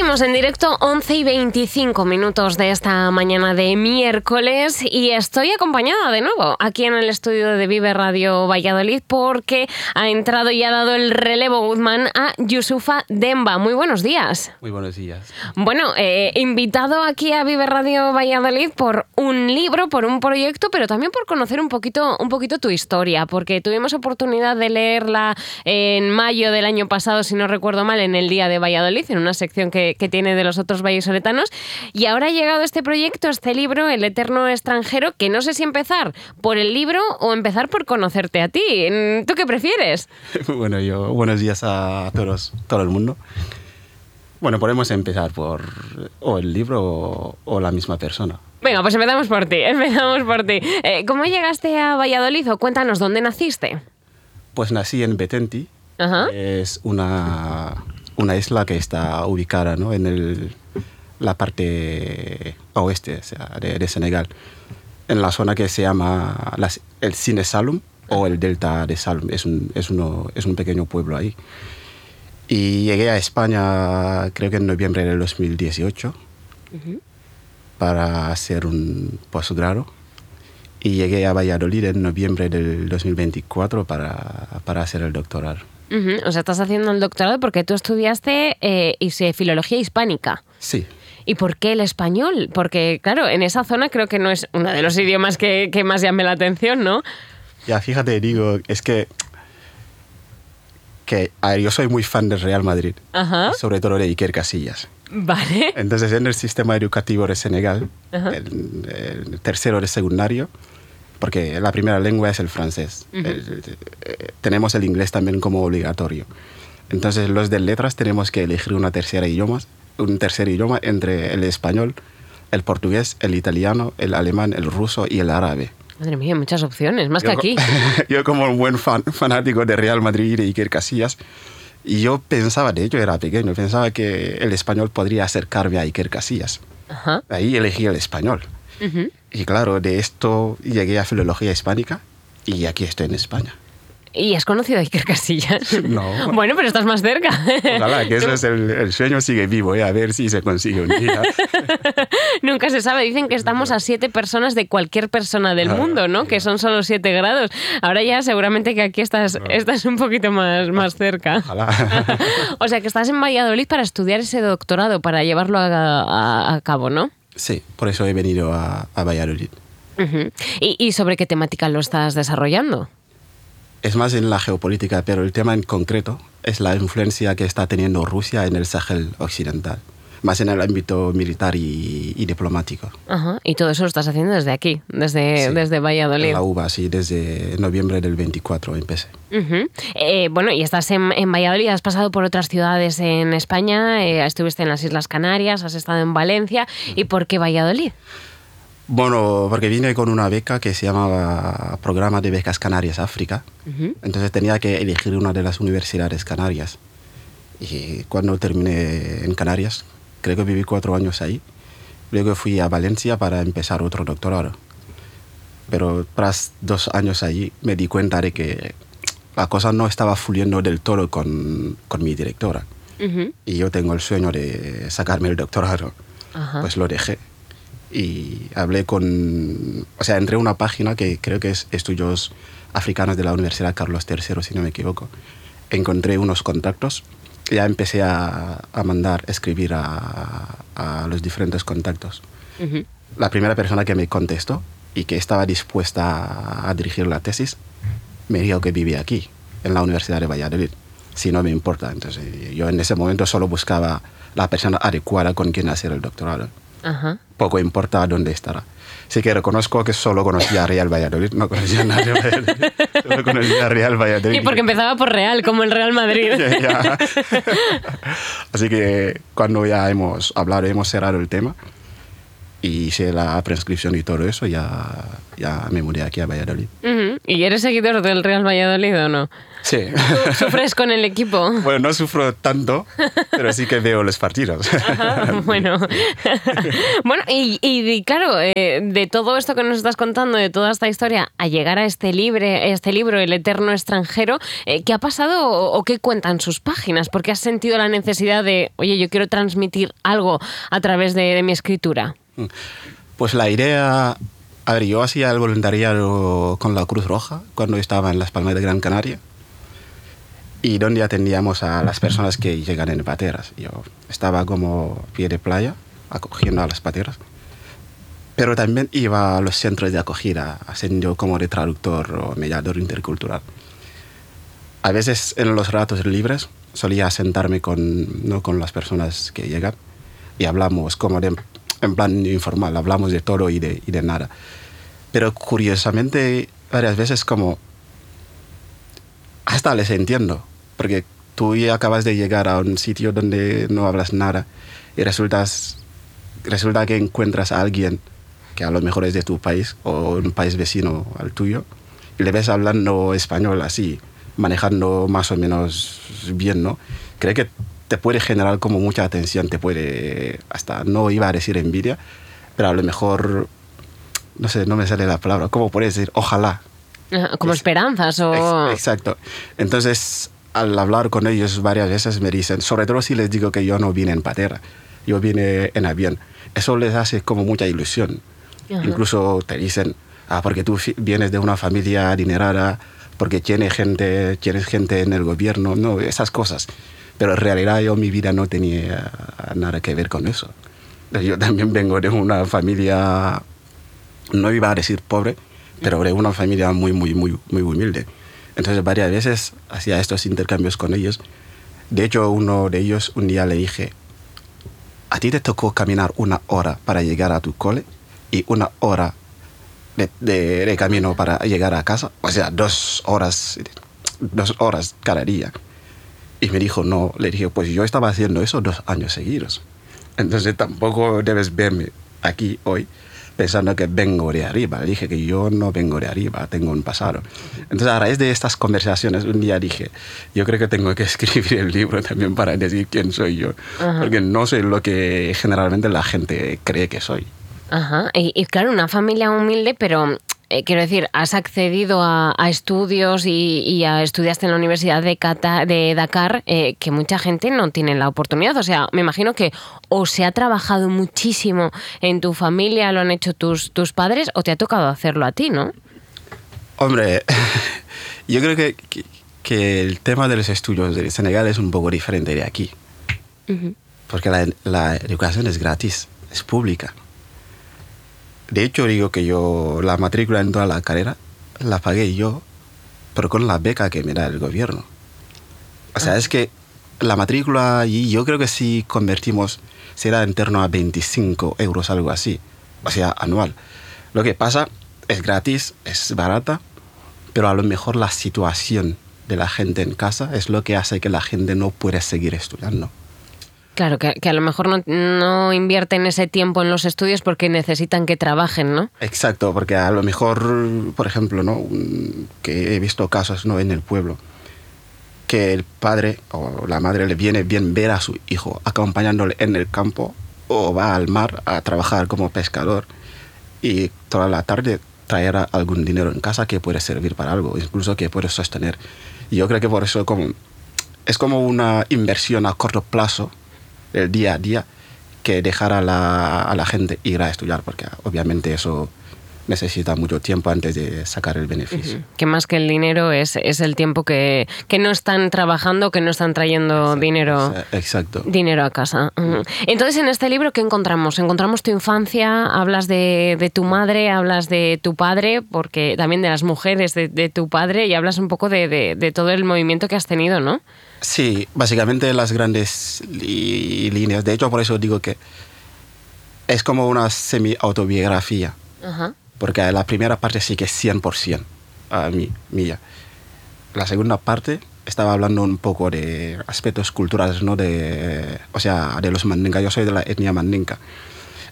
Seguimos en directo, 11:25 de esta mañana de miércoles, y estoy acompañada de nuevo aquí en el estudio de Vive Radio Valladolid porque ha entrado y ha dado el relevo Guzmán a Youssoufa Demba. Muy buenos días. Muy buenos días. Bueno, invitado aquí a Vive Radio Valladolid por un libro, por un proyecto, pero también por conocer un poquito tu historia, porque tuvimos oportunidad de leerla en mayo del año pasado, si no recuerdo mal, en el Día de Valladolid, en una sección que tiene de los otros vallisoletanos, y ahora ha llegado este proyecto, este libro, El Eterno Extranjero, que no sé si empezar por el libro o empezar por conocerte a ti. ¿Tú qué prefieres? Bueno, buenos días a todos, todo el mundo. Bueno, podemos empezar por o el libro o la misma persona. Venga, pues empezamos por ti. ¿Cómo llegaste a Valladolid? O cuéntanos, ¿dónde naciste? Pues nací en Betenti. Ajá. Es una isla que está ubicada, ¿no?, en la parte oeste, o sea, de Senegal, en la zona que se llama el Sine Saloum o el Delta de Saloum. Es un pequeño pueblo ahí. Y llegué a España, creo que en noviembre del 2018, para hacer un postgrado. Y llegué a Valladolid en noviembre del 2024 para hacer el doctorado. O sea, estás haciendo el doctorado porque tú estudiaste filología hispánica. Sí. ¿Y por qué el español? Porque, claro, en esa zona creo que no es uno de los idiomas que más llame la atención, ¿no? Ya, fíjate, digo, es que a ver, yo soy muy fan del Real Madrid. Ajá. Sobre todo de Iker Casillas. Vale. Entonces, en el sistema educativo de Senegal, el tercero de secundario, porque la primera lengua es el francés. Tenemos el inglés también como obligatorio. Entonces, los de letras tenemos que elegir un tercer idioma entre el español, el portugués, el italiano, el alemán, el ruso y el árabe. Madre mía, muchas opciones, más que aquí. Yo como un buen fanático de Real Madrid y de Iker Casillas, y yo pensaba, de hecho era pequeño, pensaba que el español podría acercarme a Iker Casillas. Ajá. Ahí elegí el español. Y claro, de esto llegué a filología hispánica y aquí estoy en España. ¿Y has conocido a Iker Casillas? No. Bueno, pero estás más cerca. Ojalá, que eso es el sueño sigue vivo, a ver si se consigue un día. Nunca se sabe. Dicen que estamos a 7 personas de cualquier persona del mundo, ¿no? Que son solo 7 grados. Ahora ya seguramente que aquí estás un poquito más cerca. Ojalá. O sea, que estás en Valladolid para estudiar ese doctorado, para llevarlo a cabo, ¿no? Sí, por eso he venido a Valladolid. ¿Y sobre qué temática lo estás desarrollando? Es más en la geopolítica, pero el tema en concreto es la influencia que está teniendo Rusia en el Sahel occidental, más en el ámbito militar y diplomático. Ajá. Y todo eso lo estás haciendo desde aquí, desde Valladolid. En la UBA, sí, desde noviembre del 24 empecé. Bueno, y estás en Valladolid, has pasado por otras ciudades en España, estuviste en las Islas Canarias, has estado en Valencia. ¿Y por qué Valladolid? Bueno, porque vine con una beca que se llamaba Programa de Becas Canarias África. Entonces tenía que elegir una de las universidades canarias. Y cuando terminé en Canarias, creo que viví 4 años ahí. Luego fui a Valencia para empezar otro doctorado. Pero tras 2 años allí me di cuenta de que la cosa no estaba fluyendo del todo con mi directora. Y yo tengo el sueño de sacarme el doctorado. Pues lo dejé. Y hablé entré a una página que creo que es Estudios Africanos de la Universidad Carlos III, si no me equivoco. Encontré unos contactos y ya empecé a escribir a los diferentes contactos. La primera persona que me contestó y que estaba dispuesta a dirigir la tesis me dijo que vivía aquí, en la Universidad de Valladolid. Si no me importa. Entonces yo en ese momento solo buscaba la persona adecuada con quien hacer el doctorado. Poco importa dónde estará. Sí que reconozco que solo conocía a Real Valladolid, no conocía a nadie. Solo conocía a Real Valladolid. Y porque empezaba por Real, como el Real Madrid. Ya. Así que cuando ya hemos hablado, hemos cerrado el tema, y hice la prescripción y todo eso, ya me mudé aquí a Valladolid. ¿Y eres seguidor del Real Valladolid o no? Sí. ¿Sufres con el equipo? Bueno, no sufro tanto, pero sí que veo los partidos. Ajá, bueno. Bueno, y claro, de todo esto que nos estás contando, de toda esta historia, a llegar a este libro, El eterno extranjero, ¿qué ha pasado o qué cuentan sus páginas? ¿Por qué has sentido la necesidad de, oye, yo quiero transmitir algo a través de mi escritura? Pues la idea... A ver, yo hacía el voluntariado con la Cruz Roja cuando estaba en Las Palmas de Gran Canaria, y donde atendíamos a las personas que llegan en pateras. Yo estaba como pie de playa, acogiendo a las pateras, pero también iba a los centros de acogida, haciendo como de traductor o mediador intercultural. A veces en los ratos libres solía sentarme con las personas que llegan y hablamos como en plan informal, hablamos de todo y de nada. Pero curiosamente, varias veces como hasta les entiendo, porque tú ya acabas de llegar a un sitio donde no hablas nada y resulta que encuentras a alguien que a lo mejor es de tu país o un país vecino al tuyo y le ves hablando español así, manejando más o menos bien, ¿no? Creo que te puede generar como mucha atención, te puede, hasta no iba a decir envidia, pero a lo mejor, no sé, no me sale la palabra, ¿cómo puedes decir? Ojalá. Como esperanzas o... Exacto. Entonces, al hablar con ellos varias veces me dicen, sobre todo si les digo que yo no vine en patera, yo vine en avión, eso les hace como mucha ilusión. Ajá. Incluso te dicen, porque tú vienes de una familia adinerada, porque tienes gente en el gobierno, no, esas cosas. Pero en realidad mi vida no tenía nada que ver con eso. Yo también vengo de una familia, no iba a decir pobre, pero de una familia muy, muy, muy, muy humilde. Entonces varias veces hacía estos intercambios con ellos. De hecho, uno de ellos un día le dije, a ti te tocó caminar 1 hora para llegar a tu cole y 1 hora de camino para llegar a casa. O sea, 2 horas cada día. Y me dijo, no. Le dije, pues yo estaba haciendo eso 2 años seguidos. Entonces tampoco debes verme aquí hoy pensando que vengo de arriba. Le dije que yo no vengo de arriba, tengo un pasado. Entonces a raíz de estas conversaciones un día dije, yo creo que tengo que escribir el libro también para decir quién soy yo. Ajá. Porque no soy lo que generalmente la gente cree que soy. Ajá. Y claro, una familia humilde, pero... quiero decir, has accedido a estudios y estudiaste en la Universidad de Dakar, que mucha gente no tiene la oportunidad. O sea, me imagino que o se ha trabajado muchísimo en tu familia, lo han hecho tus padres, o te ha tocado hacerlo a ti, ¿no? Hombre, yo creo que el tema de los estudios de Senegal es un poco diferente de aquí. Uh-huh. Porque la educación es gratis, es pública. De hecho, digo que yo la matrícula en toda la carrera la pagué yo, pero con la beca que me da el gobierno. O sea, es que la matrícula allí, yo creo que si convertimos, será en torno a 25 euros, algo así. O sea, anual. Lo que pasa, es gratis, es barata, pero a lo mejor la situación de la gente en casa es lo que hace que la gente no pueda seguir estudiando. Claro, que a lo mejor no invierten ese tiempo en los estudios porque necesitan que trabajen, ¿no? Exacto, porque a lo mejor, por ejemplo, ¿no? Que he visto casos, ¿no? En el pueblo, que el padre o la madre le viene bien ver a su hijo acompañándole en el campo o va al mar a trabajar como pescador y toda la tarde traer algún dinero en casa que puede servir para algo, incluso que puede sostener. Y yo creo que por eso es como una inversión a corto plazo, el día a día, que dejar a la gente ir a estudiar, porque obviamente eso necesita mucho tiempo antes de sacar el beneficio. Uh-huh. Que más que el dinero es el tiempo que no están trabajando, que no están trayendo dinero a casa. Uh-huh. Entonces, en este libro, ¿qué encontramos? Encontramos tu infancia, hablas de tu madre, hablas de tu padre, porque también de las mujeres de tu padre, y hablas un poco de todo el movimiento que has tenido, ¿no? Sí, básicamente las grandes líneas. De hecho, por eso digo que es como una semi-autobiografía. Uh-huh. Porque la primera parte sí que es 100% mía. La segunda parte estaba hablando un poco de aspectos culturales, ¿no? O sea, de los mandinka. Yo soy de la etnia mandinka.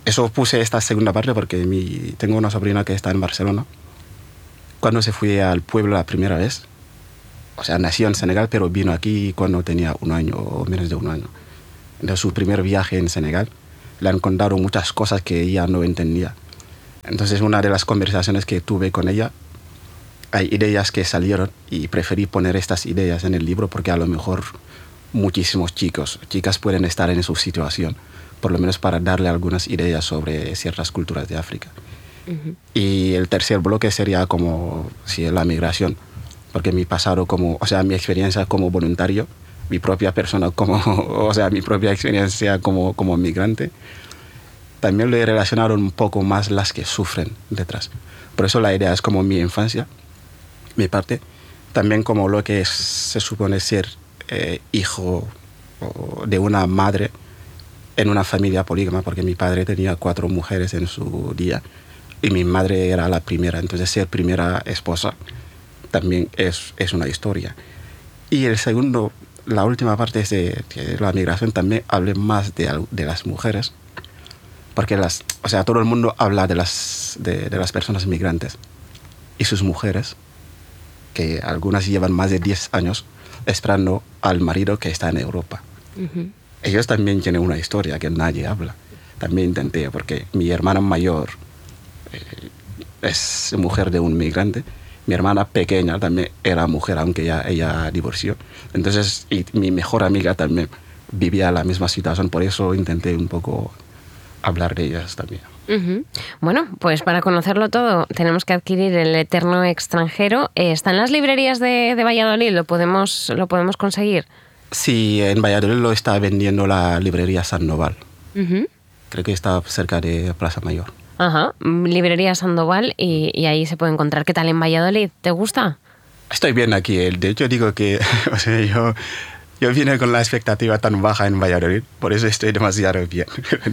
Eso puse esta segunda parte porque tengo una sobrina que está en Barcelona. Cuando se fue al pueblo la primera vez, o sea, nació en Senegal, pero vino aquí cuando tenía 1 año o menos de 1 año. Entonces, su primer viaje en Senegal, le han contado muchas cosas que ella no entendía. Entonces, una de las conversaciones que tuve con ella, hay ideas que salieron y preferí poner estas ideas en el libro porque a lo mejor muchísimos chicas pueden estar en su situación, por lo menos para darle algunas ideas sobre ciertas culturas de África. Uh-huh. Y el tercer bloque sería como la migración, porque mi pasado mi experiencia como voluntario, mi propia persona mi propia experiencia como migrante, también lo he relacionado un poco más las que sufren detrás. Por eso la idea es como mi infancia, mi parte, también como lo que se supone ser hijo de una madre en una familia polígama, porque mi padre tenía 4 mujeres en su día y mi madre era la primera, entonces ser primera esposa también es una historia. Y el segundo, la última parte es de la migración, también hablé más de las mujeres, porque todo el mundo habla de las personas migrantes y sus mujeres, que algunas llevan más de 10 años esperando al marido que está en Europa. Uh-huh. Ellos también tienen una historia que nadie habla. También intenté, porque mi hermana mayor es mujer de un migrante. Mi hermana pequeña también era mujer, aunque ella divorció. Entonces, y mi mejor amiga también vivía la misma situación. Por eso intenté un poco hablar de ellas también. Uh-huh. Bueno, pues para conocerlo todo tenemos que adquirir El Eterno Extranjero. ¿Está en las librerías de Valladolid? ¿Lo podemos conseguir? Sí, en Valladolid lo está vendiendo la librería Sandoval. Uh-huh. Creo que está cerca de Plaza Mayor. Ajá, librería Sandoval y ahí se puede encontrar. ¿Qué tal en Valladolid? ¿Te gusta? Estoy bien aquí. De hecho, digo que yo vine con la expectativa tan baja en Valladolid, por eso estoy demasiado bien.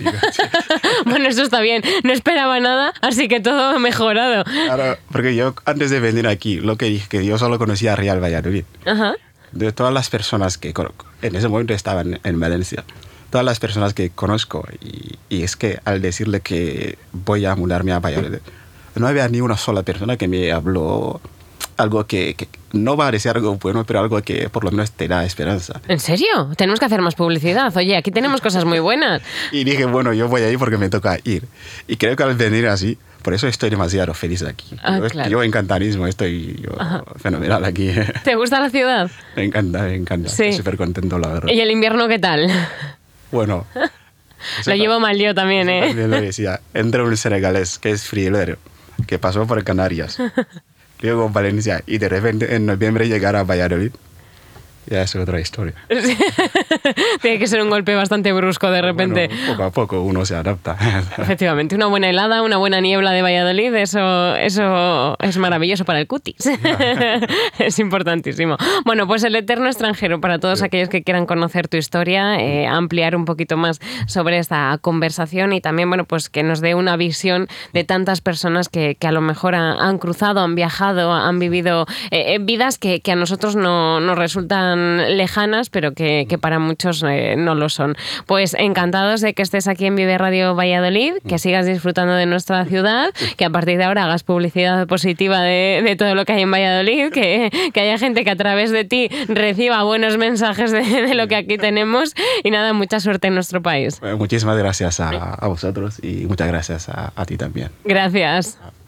Bueno, eso está bien. No esperaba nada, así que todo ha mejorado. Claro, porque yo antes de venir aquí, lo que dije, que yo solo conocía Real Valladolid. Ajá. De todas las personas que en ese momento estaban en Valencia, todas las personas que conozco, y es que al decirle que voy a mudarme a Valladolid, no había ni una sola persona que me habló algo que no va a decir algo bueno, pero algo que por lo menos te da esperanza. ¿En serio? Tenemos que hacer más publicidad. Oye, aquí tenemos cosas muy buenas. Y dije, bueno, yo voy a ir porque me toca ir. Y creo que al venir así, por eso estoy demasiado feliz aquí. Claro. Yo encantadísimo, estoy fenomenal aquí. ¿Te gusta la ciudad? Me encanta. Sí. Estoy súper contento, la verdad. ¿Y el invierno qué tal? Bueno. Lo llevo mal yo también, ¿eh? También lo decía. Entra un senegalés que es friolero, que pasó por Canarias, luego Valencia, y de repente en noviembre llegar a Valladolid. Ya es otra historia. Tiene que ser un golpe bastante brusco de repente. Bueno, poco a poco uno se adapta. Efectivamente, una buena helada, una buena niebla de Valladolid, eso es maravilloso para el cutis. Es importantísimo. Bueno, pues El Eterno Extranjero, para todos aquellos que quieran conocer tu historia, ampliar un poquito más sobre esta conversación y también, bueno, pues que nos dé una visión de tantas personas que a lo mejor han cruzado, han viajado, han vivido vidas que a nosotros no nos resultan lejanas, pero que para muchos no lo son. Pues encantados de que estés aquí en Vive Radio Valladolid, que sigas disfrutando de nuestra ciudad, que a partir de ahora hagas publicidad positiva de todo lo que hay en Valladolid, que haya gente que a través de ti reciba buenos mensajes de lo que aquí tenemos y nada, mucha suerte en nuestro país. Muchísimas gracias a vosotros y muchas gracias a ti también. Gracias.